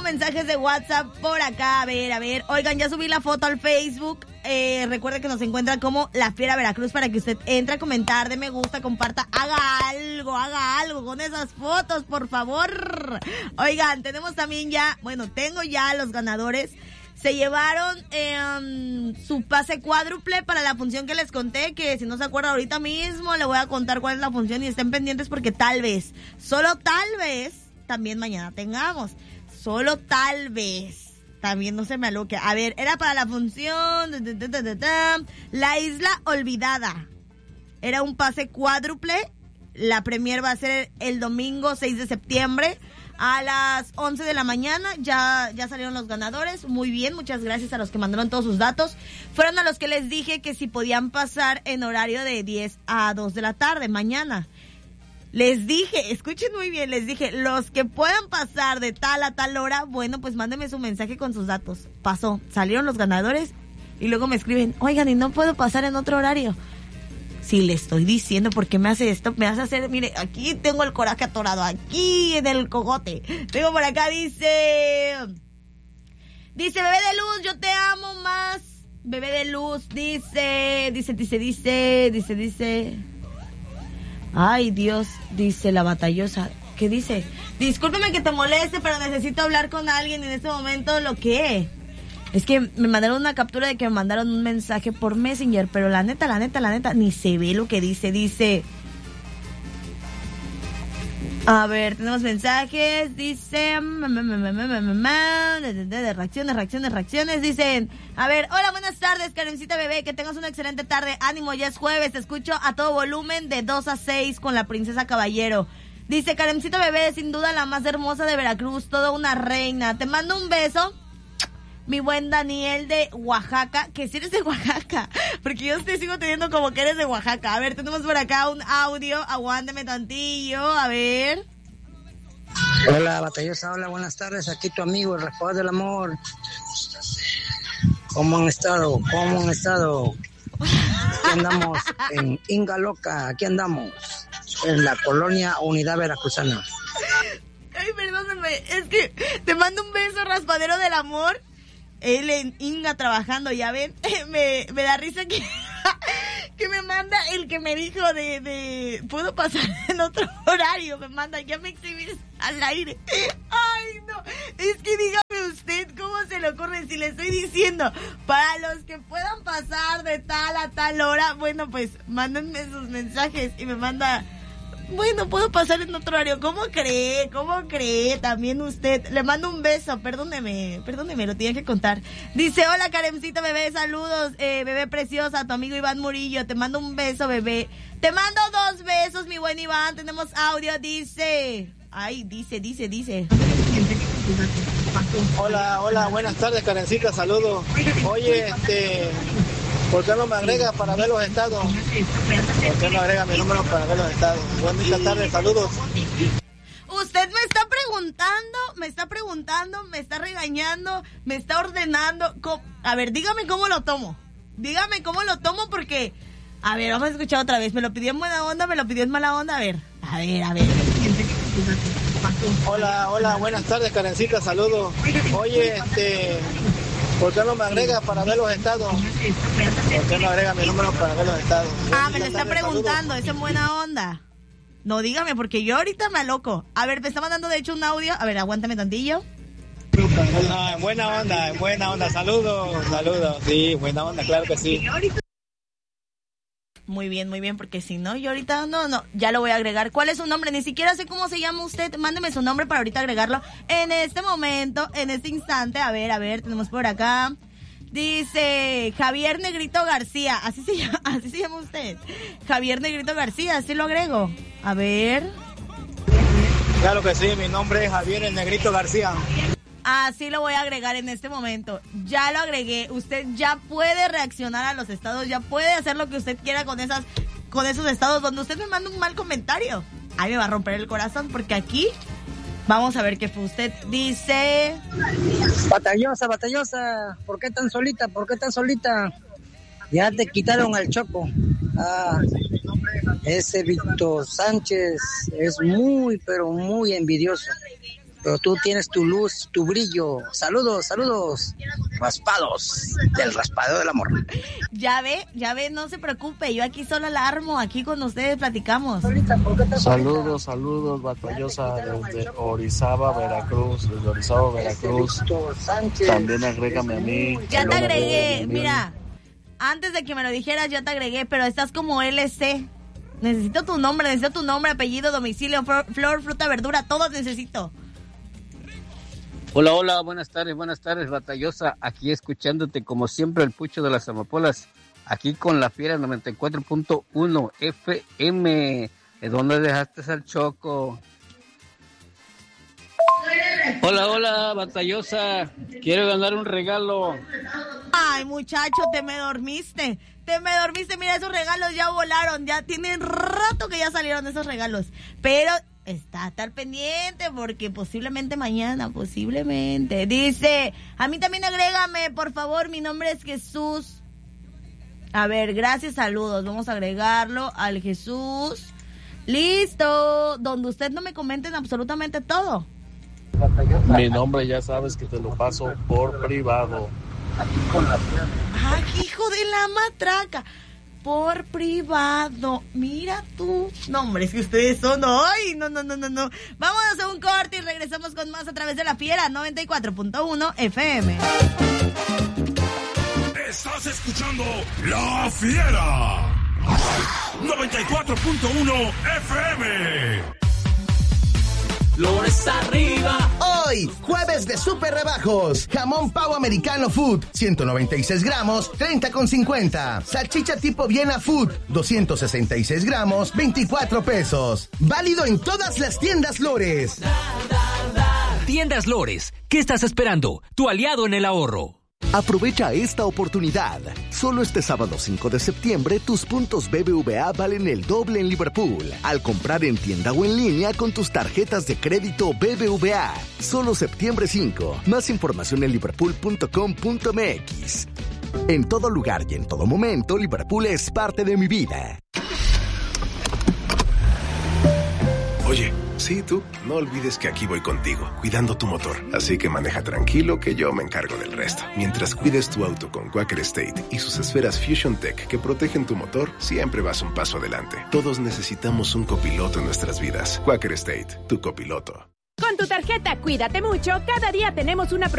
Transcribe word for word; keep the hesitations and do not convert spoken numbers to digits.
mensajes de WhatsApp por acá. A ver, a ver. Oigan, ya subí la foto al Facebook. Eh, recuerde que nos encuentran como La Fiera Veracruz para que usted entre a comentar, de me gusta, comparta, haga algo, haga algo con esas fotos, por favor. Oigan, tenemos también ya, bueno, tengo ya los ganadores. Se llevaron eh, su pase cuádruple para la función que les conté, que si no se acuerda ahorita mismo le voy a contar cuál es la función y estén pendientes porque tal vez, solo tal vez, también mañana tengamos. Solo tal vez. También no se me aloque. A ver, era para la función La Isla Olvidada. Era un pase cuádruple. La premier va a ser el domingo seis de septiembre a las once de la mañana. Ya, ya salieron los ganadores. Muy bien, muchas gracias a los que mandaron todos sus datos. Fueron a los que les dije que si podían pasar en horario de diez a dos de la tarde mañana. Les dije, escuchen muy bien, les dije, los que puedan pasar de tal a tal hora, bueno, pues mándenme su mensaje con sus datos. Pasó, salieron los ganadores y luego me escriben, oigan, ¿y no puedo pasar en otro horario? Sí, le estoy diciendo, ¿por qué me hace esto? Me hace hacer, mire, aquí tengo el coraje atorado, aquí en el cogote. Tengo por acá, dice, dice, bebé de luz, yo te amo más. Bebé de luz, dice, dice, dice, dice, dice, dice... Ay, Dios, dice la batallosa. ¿Qué dice? Discúlpeme que te moleste, pero necesito hablar con alguien en este momento. ¿Lo que? Es que me mandaron una captura de que me mandaron un mensaje por Messenger, pero la neta, la neta, la neta, ni se ve lo que dice. Dice... A ver, tenemos mensajes, dice, de reacciones, reacciones, reacciones, dicen, a ver, hola, buenas tardes, Karencita bebé, que tengas una excelente tarde, ánimo, ya es jueves, te escucho a todo volumen de dos a seis con la princesa Caballero. Dice, Karencita bebé, sin duda la más hermosa de Veracruz, toda una reina, te mando un beso. Mi buen Daniel de Oaxaca, que si eres de Oaxaca, porque yo te sigo teniendo como que eres de Oaxaca. A ver, tenemos por acá un audio, aguánteme tantillo, a ver. Hola, batallosa, hola, buenas tardes, aquí tu amigo, el Rafael del Amor. ¿Cómo han estado? ¿Cómo han estado? Aquí andamos en Inga Loca, aquí andamos, en la colonia Unidad Veracruzana. Ay, perdóname, es que te mando un beso, Raspadero del Amor. Él en Inga trabajando, ya ven, me, me da risa que, que me manda el que me dijo de, de, puedo pasar en otro horario, me manda, ya me exhibís al aire. Ay, no, es que dígame usted cómo se le ocurre, si le estoy diciendo, para los que puedan pasar de tal a tal hora, bueno, pues, mándenme sus mensajes y me manda... Bueno, puedo pasar en otro horario. ¿Cómo cree? ¿Cómo cree? También usted. Le mando un beso. Perdóneme. Perdóneme, lo tenía que contar. Dice, hola, Karencita, bebé. Saludos, eh, bebé preciosa. Tu amigo Iván Murillo. Te mando un beso, bebé. Te mando dos besos, mi buen Iván. Tenemos audio. Dice... Ay, dice, dice, dice. Hola, hola. Buenas tardes, Karencita. Saludos. Oye, este... ¿por qué no me agrega para ver los estados? ¿Por qué no agrega mi número para ver los estados? Buenas tardes, saludos. Usted me está preguntando, me está preguntando, me está regañando, me está ordenando. ¿Cómo? A ver, dígame cómo lo tomo. Dígame cómo lo tomo porque... A ver, vamos a escuchar otra vez. Me lo pidió en buena onda, me lo pidió en mala onda. A ver, a ver, a ver. Hola, hola, buenas tardes, Karencita, saludos. Oye, este... ¿por qué no me agrega para ver los estados? ¿Por qué no agrega mi número para ver los estados? Ah, me lo está preguntando, es en buena onda. No, dígame, porque yo ahorita me aloco. A ver, me está mandando de hecho un audio. A ver, aguántame tantillo. No, en buena onda, en buena onda. Saludos, saludos. Sí, buena onda, claro que sí. Muy bien, muy bien, porque si no, yo ahorita, no, no, ya lo voy a agregar. ¿Cuál es su nombre? Ni siquiera sé cómo se llama usted. Mándeme su nombre para ahorita agregarlo en este momento, en este instante. A ver, a ver, tenemos por acá. Dice Javier Negrito García. Así se llama, así se llama usted. Javier Negrito García, así lo agrego. A ver. Claro que sí, mi nombre es Javier el Negrito García. Así lo voy a agregar en este momento. Ya lo agregué. Usted ya puede reaccionar a los estados, ya puede hacer lo que usted quiera con esas, con esos estados donde usted me manda un mal comentario. Ahí me va a romper el corazón porque aquí vamos a ver qué fue usted. Dice... Batallosa, batallosa. ¿Por qué tan solita? ¿Por qué tan solita? Ya te quitaron al Choco. Ah, ese Víctor Sánchez es muy, pero muy envidioso. pero tú tienes tu luz, tu brillo. Saludos, saludos. Raspados del raspadero del amor. Ya ve, ya ve, no se preocupe, yo aquí solo la armo, aquí con ustedes platicamos. Saludos, saludos, batallosa desde Orizaba, Veracruz, desde Orizaba, Veracruz. También agrégame a mí. Ya te agregué, mira, antes de que me lo dijeras ya te agregué, pero estás como L C. Necesito tu nombre, necesito tu nombre, apellido, domicilio, flor, fruta, verdura, todo necesito. Hola, hola, buenas tardes, buenas tardes, batallosa. Aquí escuchándote como siempre el Pucho de las Amapolas. Aquí con la Fiera noventa y cuatro punto uno F M. ¿De dónde dejaste al Choco? Hola, hola, batallosa. Quiero ganar un regalo. Ay, muchacho, te me dormiste. Te me dormiste. Mira, esos regalos ya volaron. Ya tienen rato que ya salieron esos regalos. Pero está a estar pendiente porque posiblemente mañana, posiblemente. Dice, a mí también agrégame, por favor. Mi nombre es Jesús. A ver, gracias, saludos. Vamos a agregarlo al Jesús. Listo. Donde usted no me comenten absolutamente todo. Mi nombre ya sabes que te lo paso por privado. Ay, hijo de la matraca. Por privado. Mira tú. No, hombre, es que ustedes son. Ay, no, no, no, no, no. Vámonos a un corte y regresamos con más a través de la Fiera noventa y cuatro punto uno F M. Estás escuchando La Fiera noventa y cuatro punto uno F M. Flores arriba. Hoy, jueves de super rebajos. Jamón pavo americano Food, ciento noventa y seis gramos, treinta con cincuenta. Salchicha tipo Viena Food, doscientos sesenta y seis gramos, veinticuatro pesos. Válido en todas las tiendas Lores. Tiendas Lores, ¿qué estás esperando? Tu aliado en el ahorro. Aprovecha esta oportunidad. Solo este sábado cinco de septiembre, tus puntos B B V A valen el doble en Liverpool. Al comprar en tienda o en línea con tus tarjetas de crédito B B V A. Solo septiembre cinco. Más información en liverpool punto com punto m x. En todo lugar y en todo momento, Liverpool es parte de mi vida. Oye, sí, tú, no olvides que aquí voy contigo, cuidando tu motor. Así que maneja tranquilo que yo me encargo del resto. Mientras cuides tu auto con Quaker State y sus esferas Fusion Tech que protegen tu motor, siempre vas un paso adelante. Todos necesitamos un copiloto en nuestras vidas. Quaker State, tu copiloto. Con tu tarjeta Cuídate Mucho, cada día tenemos una